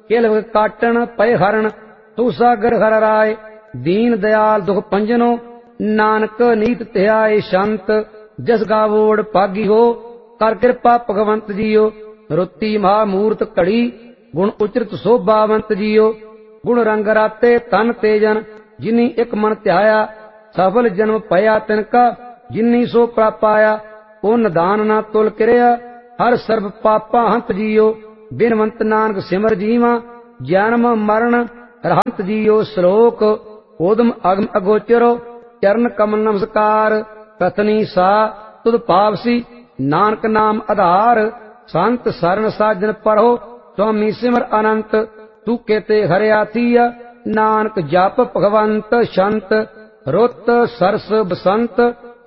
केलव काटन पय हरण तू सागर हर राय दीन दयाल दुख पंजनो नानक नीत ध्याए शंत जस गावोड़ पागी हो कर कृपा भगवंत जियो रुत्ती महामूर्त घड़ी गुण उचरत शोभावंत जियो गुण रंग राते तन तेजन जिनी एक मन ध्याया सफल जन्म पया तिनका जिनी सो प्रापाया पुन दान ना तुल किरया हर सर्व पापा हंत जियो बिनवंत नानक सिमर जीवा जन्म मरण रहंत जियो श्लोक ओदम अगम अगोचरो चरण कमल नमस्कार कथनी सा तुद पावसी नानक नाम आधार संत शरण साजन पढ़ो स्वामी सिमर अनंत तू केते हरिया थीया नानक जप भगवंत शंत रुत सरस बसंत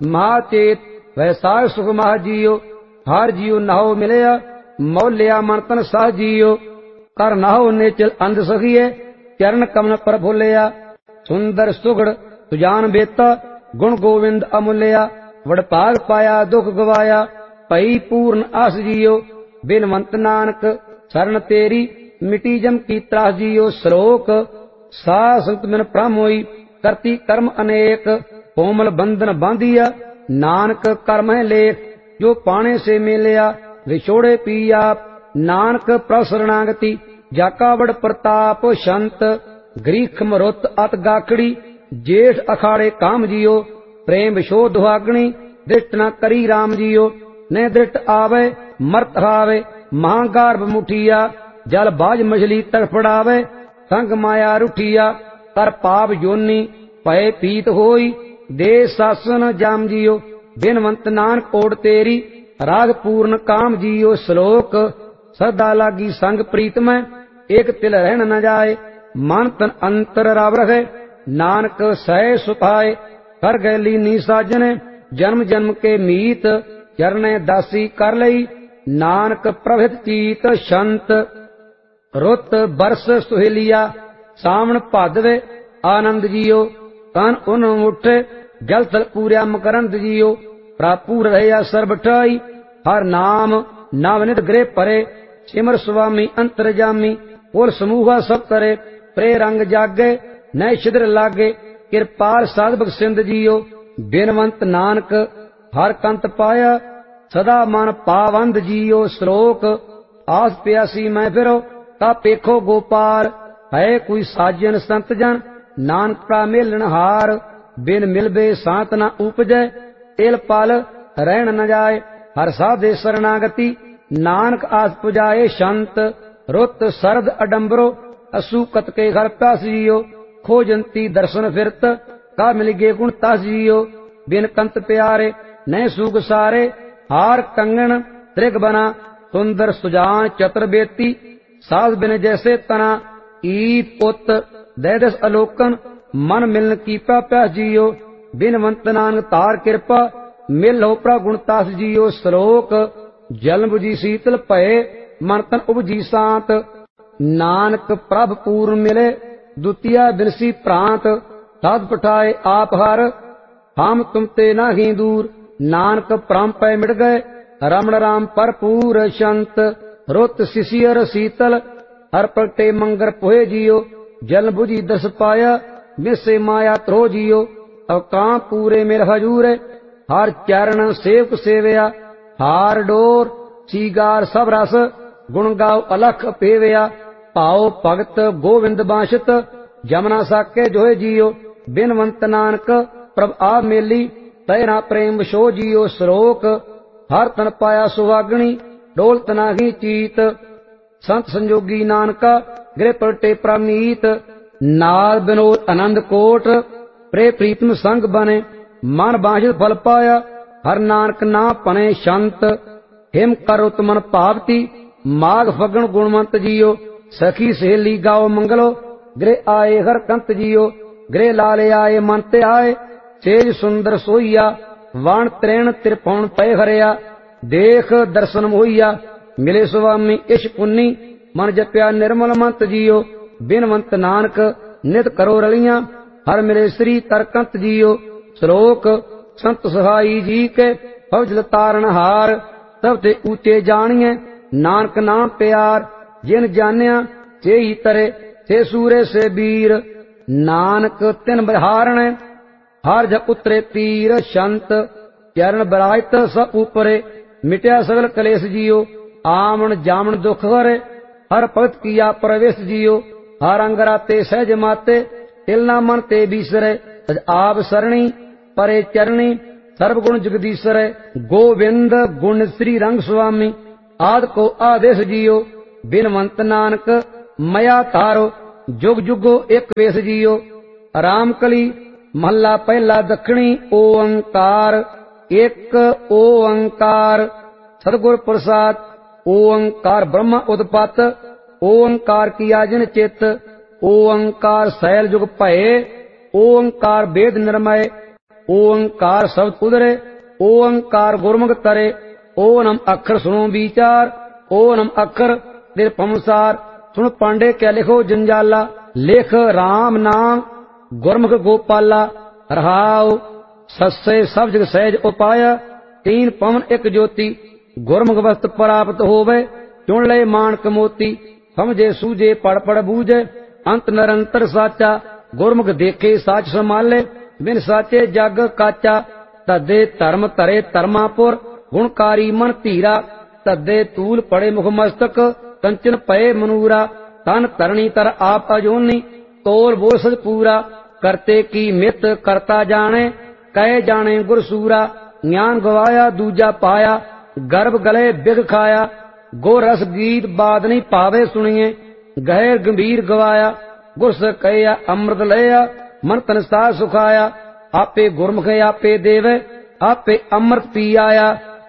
महाचेत वैसाख सुख मह जियो हर जियो नहो मिलया मौलिया मन तन सह जियो कर नहो नेचल अंध सखिए चरण कमल पर भूलिया सुंदर सुगड़ सुजान बेता गुण गोविंद अमूल्या वडभाग पाया दुख गवाया पई पूर्ण आस जियो बिनवंत नानक शरण तेरी मिटी जम की त्रास जियो श्लोक सा संत मन प्रम होई करती कर्म अनेक कोमल बंधन बांधिया नानक कर्म है लेख जो पाने से मिलिया विछोड़े पिया नानक प्रसरणागति जाका बड़ प्रताप शंत ग्रीख मरुत अत गाखड़ी जेठ अखाड़े काम जियो प्रेम विशो दुहागणी दृष्ट न करी राम जियो ने दृष्ट आवे मर्त हावे महागार्भ मुठिया जल बाज मछली तड़फड़ावे संग माया रुठिया कर पाप जोनी पय पीत होई दे सासन जाम जियो बिनवंत नानक ओड तेरी राग पूर्ण काम जियो श्लोक सदा लागी संग प्रीत में एक तिल रहन न जाए मन तन अंतर राव रहे नानक सह सुपाए कर गए लीनी साजने जन्म जन्म के मीत चरणे दासी कर लई नानक प्रभित चीत शंत रुत बरस सुहेलिया सावन भादवे आनंद जियो तन उन उठ जल थल पूर्या मकरंद जियो प्रापूर रहया सर्ब ठाई हर नाम नावनित गृह परे सिमर स्वामी अंतरजामी पुर समूहा सब करे प्रे रंग जागे नय छिद्र लागे कृपाल साधक सिंध जियो बिनवंत नानक हर कंत पाया सदा मन पावंद जियो श्लोक आस प्यासी मैं फिरो ता पेखो गोपाल है कोई साजन संत जन नानक प्रा मेलन हार बिन मिलबे सांत न उपजय तिल पल रहन न जाए हर साधे शरणागति नानक आस पुजाए शंत रुत सरद अडम्बरो असुकत के घर प्यास जियो खोजंती दर्शन फिरत का मिल गे गुण तास जियो बिन कंत प्यारे नय सुग सारे हार कंगन त्रिग बना सुंदर सुजान चतर बेती सास बिन जैसे तना ईत पुत दैदस अलोकन मन मिलन की प्यास जियो बिनवंत नानक तार कृपा मिल हो प्रगुण तास जियो श्लोक जल बुझी शीतल पए मन तन उपजी सांत नानक प्रभ पूर्ण मिले द्वितीय बिनसी प्रांत साध पठाए आप हर हम तुम ते नाही दूर नानक परम पै मिट गए रमण राम भरपूर शंत रुत शिशिर शीतल हर पलटे मंगर पोहे जियो जल बुझी दस पाया मिसे माया त्रो जियो अवकां पूरे मेर हजूर हर चरण सेवक सेवया हार डोर सीगार सब रस गुण गाओ अलख पेवया पाओ भगत गोविंद बांशत जमना साके जोए जियो बिनवंत नानक प्रभ आ मेली तैना प्रेम शो जियो श्लोक हर तन पाया सुहागणी डोल तनाही चीत संत संजोगी नानका गृह पलटे प्रमीत नाद बिनोद आनंद कोट प्रे प्रीतम संग बने मन बांशित फल पाया हर नानक ना पने शंत हिम करुत मन पावती माघ फगण गुणवंत जियो सखी सहेली गाओ मंगलो गृह आए हर कंत जियो गृह लाले आए मन ते आए सेज सुंदर सोईया वाण त्रेण त्रिपौण पय हरिया देख दर्शन मोहिया मिले स्वामी इश पुन्नी मन जप्या निर्मल मंत जियो बिनवंत नानक नित करो रलियां हर मिले श्री तरकंत जियो श्लोक संत सहाई जी के फौजल तारण हार तब ते ऊंचे जानिए नानक नाम प्यार जिन जानिया से ही तरे से सूरे से बीर नानक तिन बिहारण हर जब उतरे तीर शंत चरण बरायत स ऊपरे मिटया सगल कलेश जियो आमन जामन दुख हरे हर भगत किया प्रवेश जियो हर अंग राते सहज माते तिलना मन ते बीसरे आप सरणी परे चरणी सर्व गुण जगदीश्वर गोविंद गुण श्री रंग स्वामी आद को आदेश जियो बिनवंत नानक मया तारो जुग जुगो एक वेश जियो राम कली महला पहला दक्षिणी ओंकार एक ओंकार सतगुर प्रसाद ओंकार ब्रह्म उत्पत ओंकार किया जिन चित ओंकार सैल जुग भये ओंकार वेद निर्मय ओंकार शब्द उदरे ओंकार गुरमुख तरे ओनम अक्षर सुनो विचार ओनम अक्षर निर्पमसार सुन पांडे क्या लिखो जंजाला लिख राम नाम गुरमुख गोपाला रहाओ सस्से सब जग सहज उपाय तीन पवन एक ज्योति गुरमुख वस्त प्राप्त होवे चुन ले मानक मोती समझे सूझे पढ़ पढ़ बूझे अंत निरंतर साचा गुरमुख देखे साच संभाले बिन साचे जग काचा तदे धर्म तरे धर्मापुर गुणकारी मन धीरा तदे तूल पड़े मुख मस्तक कंचन पये मनूरा तन तरणी तर आप अजोनी तोल बोल सद पूरा करते की मित करता जाने कहे जाने गुरसूरा ज्ञान गवाया दूजा पाया गर्भ गले बिग खाया गो रस गीत बाद नहीं पावे सुनिए गहर गंभीर गवाया गुरस कया अमृत लया मन तन सा सुखाया आपे गुरमुख आपे देवे आपे अमृत पी आया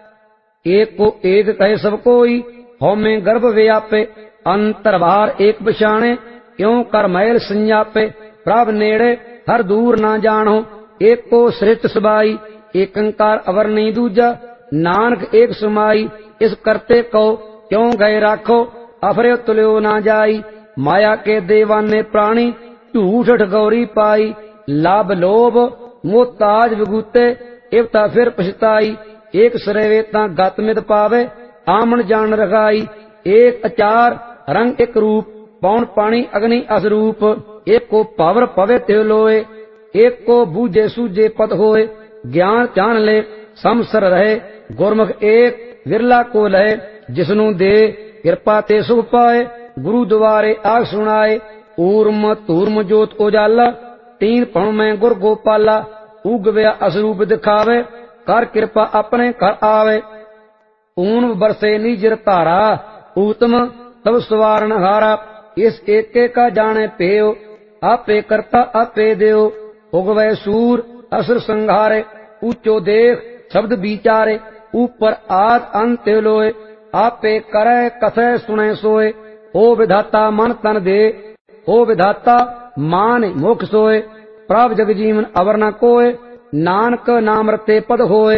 एक को एक कहे सब कोई हौमे गर्भ व्यापे अंतर बाहर एक पछाणे क्यों कर मैल संजापे प्रभ नेड़े हर दूर ना जानो एक को सृष्ट सबाई एक अंकार अवर नहीं दूजा नानक एक समाई इस करते को क्यों गए राखो अफरे तुल्यो ना जाई माया के देवाने प्राणी झूठ ठगौरी पाई लाभ लोभ मोहताज विगूते इवता फिर पछताई एक सरेवे ता गत मित पावे आमन जान रखाई एक अचार रंग एक रूप पौन पानी अग्नि असरूप एक को पावर पवे ते लोए एक को बूझे सूझे पत होए ज्ञान जान ले समसर रहे गुरमुख एक विरला को लहे जिसनु दे कृपा ते सुख पाए गुरु द्वारे आग सुनाए ऊर्म तूर्म जोत उजाला तीन पण में गुर गोपाला उगव्या असरूप दिखावे कर कृपा अपने घर आवे ऊन बरसे निजर धारा उत्तम तब सवारण हारा इस एके का जाने पेयो आपे करता आपे देव उगवे सूर असुर संघारे ऊंचो देख शब्द विचारे ऊपर आद अंत लोए आपे करे कथे सुने सोए ओ विधाता मन तन दे ओ विधाता मान मोक्ष सोए प्रभ जग जीवन अवर न कोय नानक नाम रते पद होए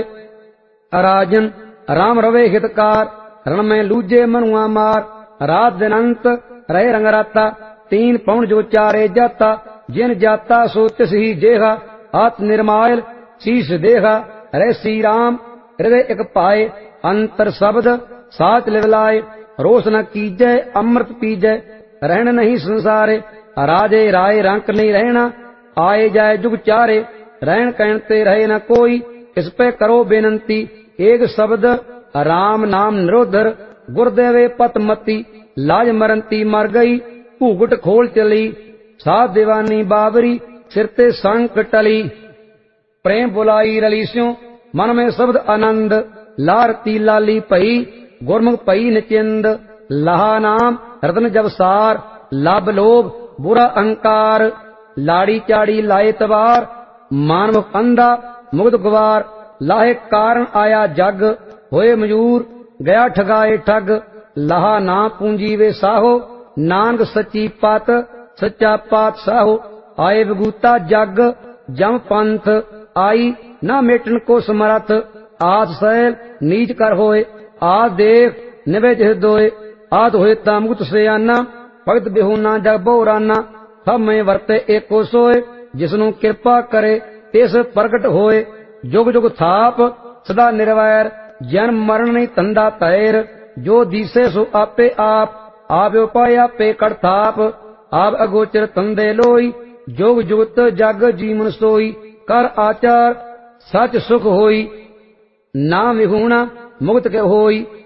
अराजन राम रवे हितकार रण में लूजे मनुआ मार रात दिन अंत रहे रंग राता तीन पौन जो चारे जाता जिन जाता सो तिस ही जेहा हाथ निर्मायल शीश देहा रे श्री राम हृदय एक पाए अंतर शब्द साच लिवलाए रोष न कीजय अमृत पीजय रहन नहीं संसारे राजे राय रंक नहीं रहना आए जाए जुग चारे रहन कहते रहे न कोई इस पे करो बेनंती एक शब्द राम नाम निरोधर गुरुदेवे पतमती लाज मरंती मर गई भूगट खोल चली साध दीवानी बाबरी सिरते संक टली प्रेम बुलाई रली स्यों मन में शब्द आनंद लारती लाली पई गुरमुख पई निचिंद लहा नाम रतन जब सार लाभ लोभ बुरा अहंकार लाड़ी चाड़ी लाए तबार मानमुख अंधा मुग्ध गुवार लाहे कारण आया जग होए मजूर गया ठगाए ठग लहा ना पूंजी वे साहो नानक सच्ची पात सच्चा पात साहो आए विगूता जग जम पंथ आई ना मेटन को समरथ आस सैल नीच कर होए आ देख निवे जिह दोए आद होए ता मुक्त से आना भगत बिहुना जग बहुराना सब में वरते एको सोए जिसनु कृपा करे तिस प्रगट होए जुग जुग थाप सदा निर्वैर जन्म मरण नहीं तंदा तैर जो दिसे सो आपे आप ਆਪ ਉਪਾਇ ਆਪੇ ਕਰਤਾਪ ਆਪ ਅਗੋਚਰ ਤੰਦੇ ਲੋਈ ਜੋਗ ਜੁਗਤ ਜਗ ਜੀਵਨ ਸੋਈ ਕਰ ਆਚਾਰ ਸਚ ਸੁਖ ਹੋਈ ਨਾਮ ਵਿਹੂਣਾ ਮੁਕਤ ਕੇ ਹੋਈ